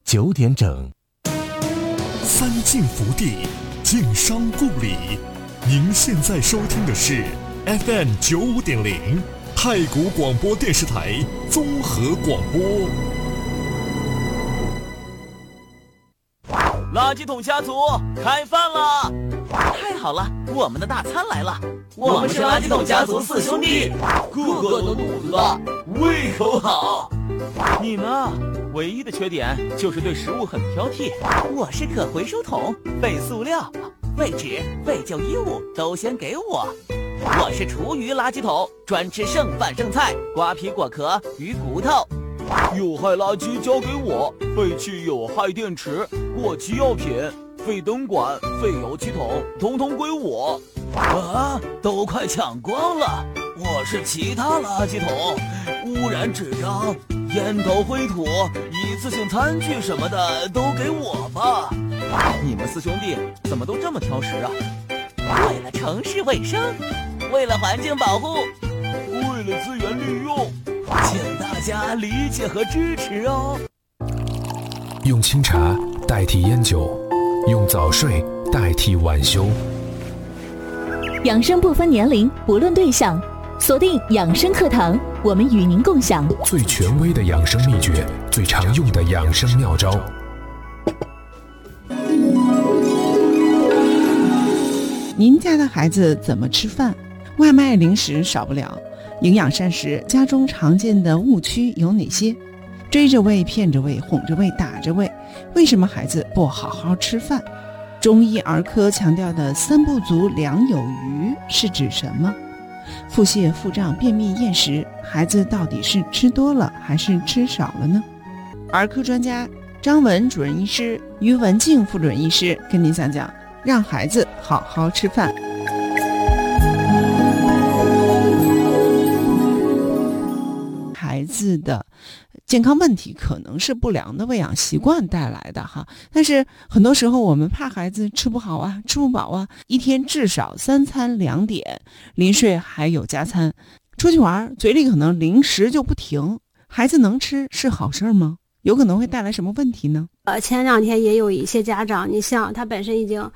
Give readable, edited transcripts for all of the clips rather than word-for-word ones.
9点整。 三晋福地，晋商故里。您现在收听的是 FM 95.0太谷广播电视台综合广播。 垃圾桶家族开饭啦！太好了，我们的大餐来了！我们是垃圾桶家族4兄弟，个个都肚子大，胃口好。你呢？唯一的缺点就是对食物很挑剔。我是可回收桶，废塑料、废纸、废旧衣物都先给我。我是厨余垃圾桶，专吃剩饭剩菜、瓜皮果壳、鱼骨头。有害垃圾交给我，废弃有害电池、过期药品、废灯管、废油漆桶，统统归我。啊，都快抢光了！我是其他垃圾桶，污染纸张、烟头灰土、一次性餐具什么的都给我吧。你们4兄弟怎么都这么挑食啊？为了城市卫生，为了环境保护，为了资源利用，请大家理解和支持哦。 用清茶代替烟酒，用早睡代替晚休。 养生不分年龄，不论对象，锁定养生课堂，我们与您共享最权威的养生秘诀，最常用的养生妙招。 您家的孩子怎么吃饭？外卖零食少不了，营养膳食家中常见的误区有哪些？追着喂、骗着喂、哄着喂、打着喂，为什么孩子不好好吃饭？中医儿科强调的3不足2有余是指什么？腹泻、腹胀、便秘、厌食，孩子到底是吃多了还是吃少了呢？儿科专家张文主任医师、于文静副主任医师跟您讲讲，让孩子好好吃饭。孩子的健康问题可能是不良的喂养习惯带来的哈，但是很多时候我们怕孩子吃不好啊，吃不饱啊，一天至少3餐2点，临睡还有加餐，出去玩嘴里可能零食就不停，孩子能吃是好事吗？有可能会带来什么问题呢？ 前2天也有一些家长，你像他本身已经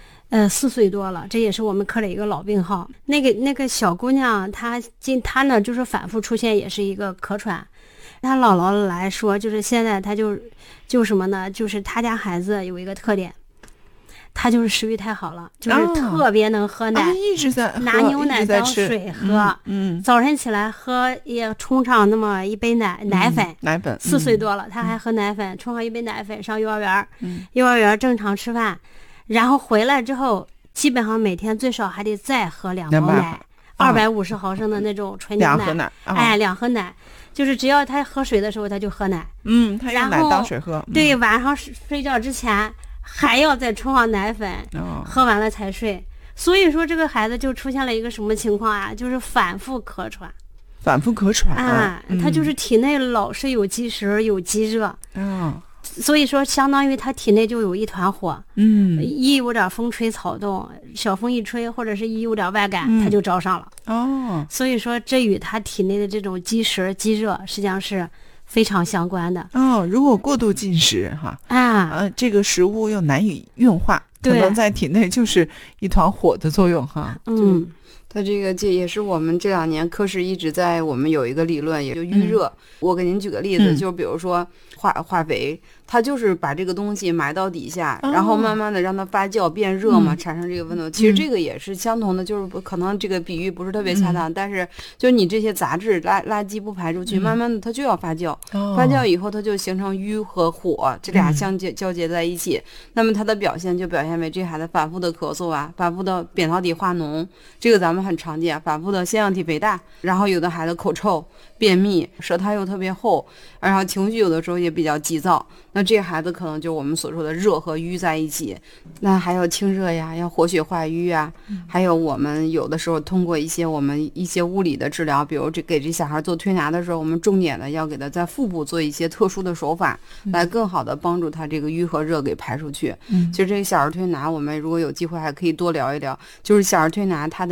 4岁多了，这也是我们科的一个老病号。那个小姑娘，她呢就是反复出现，也是一个咳喘。她姥姥来说，就是现在她就什么呢？就是她家孩子有一个特点，他就是食欲太好了，就是特别能喝奶， 一直在拿牛奶当水喝。早晨起来喝也冲上那么一杯奶粉。4岁多了，他还喝奶粉，冲上一杯奶粉上幼儿园。幼儿园正常吃饭。然后回来之后，基本上每天最少还得再喝2包奶，250毫升的那种纯牛奶。2盒奶，就是只要他喝水的时候他就喝奶。 他用奶当水喝。 对，晚上睡觉之前还要再冲上奶粉，喝完了才睡。所以说这个孩子就出现了一个什么情况啊？就是反复咳喘。他就是体内老是有积食有积热。所以说相当于他体内就有一团火，一有点风吹草动，小风一吹或者是一有点外感，他就着上了。所以说这与他体内的这种积食积热实际上是非常相关的。 如果过度进食这个食物又难以运化，可能在体内就是一团火的作用哈。 它这也是我们这2年科室一直在我们有一个理论，也就预热。我给您举个例子，就比如说化肥，它就是把这个东西埋到底下，然后慢慢的让它发酵变热嘛，产生这个温度。其实这个也是相同的，就是可能这个比喻不是特别恰当，但是就是你这些杂质垃圾不排出去，慢慢的它就要发酵，发酵以后它就形成瘀和火，这俩交结在一起。那么它的表现就表现为这孩子反复的咳嗽啊，反复的扁桃体化脓，这个咱们很常见，反复的腺样体肥大，然后有的孩子口臭、便秘，舌苔又特别厚，然后情绪有的时候也比较急躁，那这孩子可能就我们所说的热和瘀在一起。那还有清热呀，要活血化瘀啊，还有我们有的时候通过一些物理的治疗，比如给这小孩做推拿的时候，我们重点的要给他在腹部做一些特殊的手法，来更好的帮助他这个瘀和热给排出去。其实这个小儿推拿我们如果有机会还可以多聊一聊，就是小儿推拿它的一些手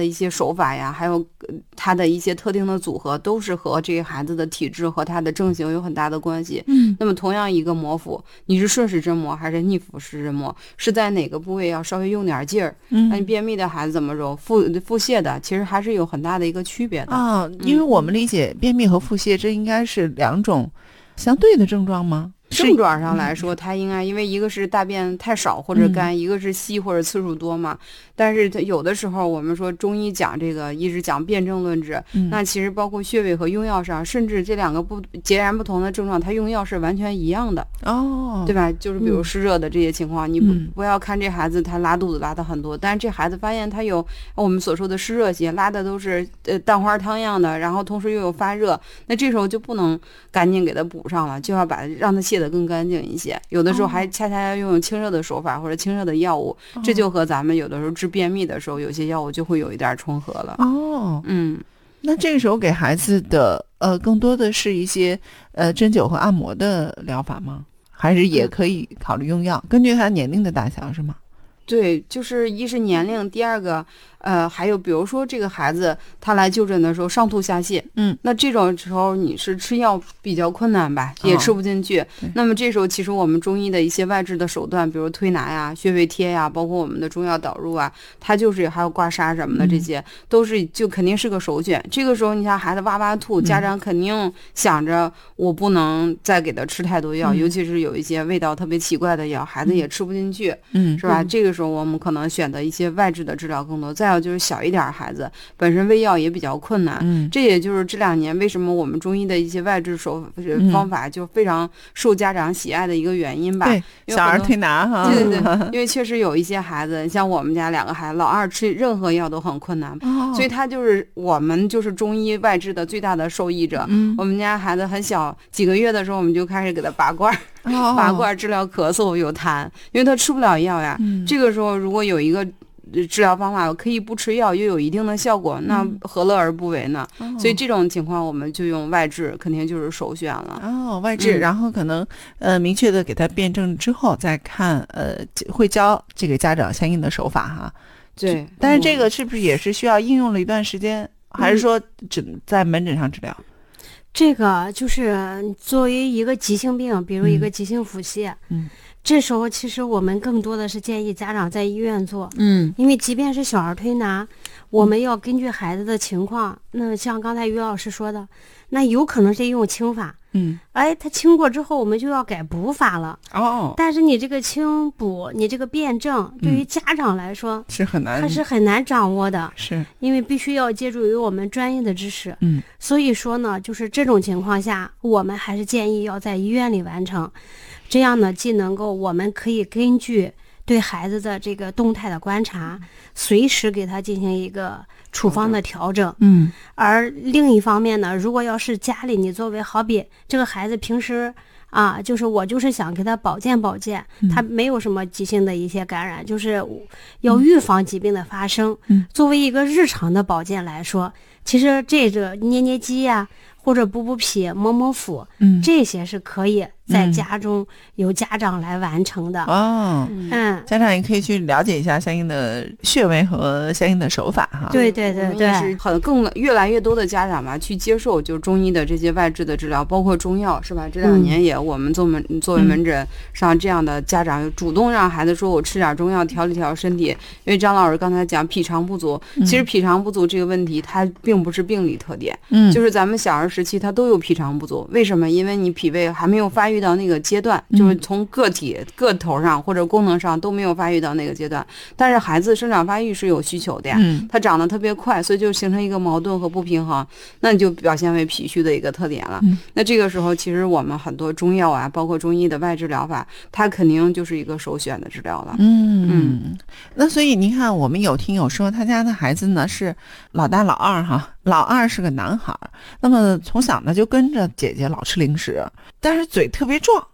手法呀，还有他的一些特定的组合，都是和这个孩子的体质和他的症型有很大的关系。那么同样一个摩腹，你是顺时针摩还是逆腹式针摩，是在哪个部位要稍微用点劲儿？那你便秘的孩子怎么揉？腹泻的其实还是有很大的一个区别的因为我们理解便秘和腹泻这应该是2种相对的症状吗？ 症状上来说，它应该因为一个是大便太少或者干，一个是稀或者次数多嘛。但是有的时候我们说中医讲这个一直讲辨证论治，那其实包括穴位和用药上，甚至这2个截然不同的症状，它用药是完全一样的对吧？就是比如湿热的这些情况，你不要看这孩子他拉肚子拉的很多，但是这孩子发现他有我们所说的湿热型，拉的都是蛋花汤样的，然后同时又有发热，那这时候就不能赶紧给他补上了，就要让他泻得更干净一些。有的时候还恰恰要用清热的手法或者清热的药物，这就和咱们有的时候治便秘的时候，有些药物就会有一点重合了。 那这个时候给孩子的更多的是一些针灸和按摩的疗法吗？还是也可以考虑用药？根据他年龄的大小是吗？ 对，就是一是年龄，第二个还有比如说这个孩子他来就诊的时候上吐下泻，那这种时候你是吃药比较困难吧，也吃不进去。那么这时候其实我们中医的一些外治的手段，比如推拿呀、穴位贴呀，包括我们的中药导入啊，它就是还有刮痧什么的，这些都是就肯定是个首选。这个时候你像孩子哇哇吐，家长肯定想着我不能再给他吃太多药，尤其是有一些味道特别奇怪的药，孩子也吃不进去，是吧？这个时候我们可能选择一些外治的治疗更多。再有就是小一点孩子本身喂药也比较困难，这也就是这2年为什么我们中医的一些外治方法就非常受家长喜爱的一个原因吧。 对，小儿推拿哈。 对对对，因为确实有一些孩子，像我们家2个孩子，老二吃任何药都很困难，所以他就是我们就是中医外治的最大的受益者。我们家孩子很小，几个月的时候我们就开始给他拔罐，拔罐治疗咳嗽有痰，因为他吃不了药呀。这个时候如果有一个治疗方法可以不吃药又有一定的效果，那何乐而不为呢？所以这种情况我们就用外治，肯定就是首选了。 外治，然后可能明确的给他辩证之后再看会教这个家长相应的手法哈。 对， 但是这个是不是也是需要应用了一段时间，还是说只在门诊上治疗？ 这个就是作为一个急性病，比如一个急性腹泻，这时候其实我们更多的是建议家长在医院做，因为即便是小儿推拿，我们要根据孩子的情况，那像刚才于老师说的，那有可能是用清法，他清过之后我们就要改补法了。但是你这个清补，你这个辩证，对于家长来说是很难， 它是很难掌握的， 是因为必须要借助于我们专业的知识。所以说呢，就是这种情况下，我们还是建议要在医院里完成。这样呢，既能够我们可以根据对孩子的这个动态的观察，随时给他进行一个处方的调整。而另一方面呢，如果要是家里你作为好比这个孩子平时就是我就是想给他保健，他没有什么急性的一些感染，就是要预防疾病的发生。作为一个日常的保健来说，其实这个捏捏肌呀，或者补脾、摸摸腹，这些是可以在家中由家长来完成的。 家长也可以去了解一下相应的穴位和相应的手法哈。 对，是越来越多的家长吧去接受就是中医的这些外治的治疗，包括中药，是吧？这2年也我们作为门诊上这样的家长主动让孩子说我吃点中药调理调身体。因为张老师刚才讲脾肠不足，其实脾肠不足这个问题它并不是病理特点，就是咱们小儿时期它都有脾肠不足。为什么？因为你脾胃还没有发育到那个阶段，就是从个头上或者功能上都没有发育到那个阶段。但是孩子生长发育是有需求的呀，他长得特别快，所以就形成一个矛盾和不平衡，那你就表现为脾虚的一个特点了。那这个时候其实我们很多中药啊，包括中医的外治疗法，它肯定就是一个首选的治疗了。 那所以您看，我们有听友说他家的孩子呢是老大老二哈，老二是个男孩，那么从小呢就跟着姐姐老吃零食，但是嘴特别壮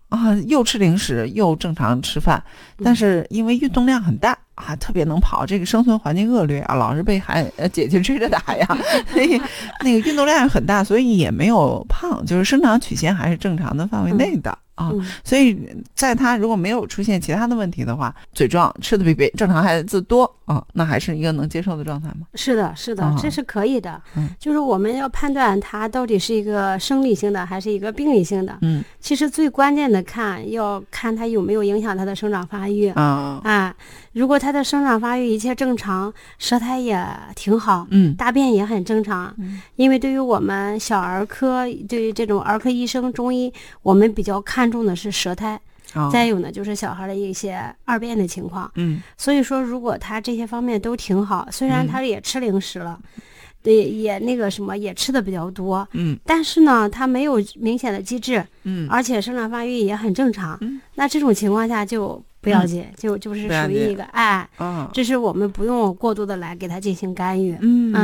啊，又吃零食又正常吃饭，但是因为运动量很大啊，特别能跑，这个生存环境恶劣啊，老是被姐姐追着打呀，所以那个运动量很大，所以也没有胖，就是生长曲线还是正常的范围内的。所以在他如果没有出现其他的问题的话，嘴壮，吃的比正常孩子多那还是一个能接受的状态吗？ 是的，这是可以的。就是我们要判断他到底是一个生理性的还是一个病理性的。其实最关键的要看他有没有影响他的生长发育如果他的生长发育一切正常，舌苔也挺好，大便也很正常，因为对于我们小儿科，对于这种儿科医生、中医，我们比较看重的是舌苔。再有呢，就是小孩的一些二便的情况。所以说，如果他这些方面都挺好，虽然他也吃零食了，对，也那个什么也吃的比较多，但是呢，他没有明显的积滞，而且生长发育也很正常，那这种情况下就不要紧，就是属于一个这是我们不用过度的来给他进行干预。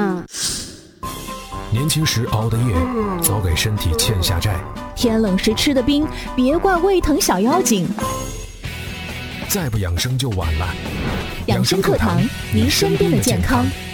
年轻时熬的夜，早给身体欠下债。 天冷时吃的冰，别怪胃疼小妖精。 再不养生就晚了。 养生课堂，您身边的健康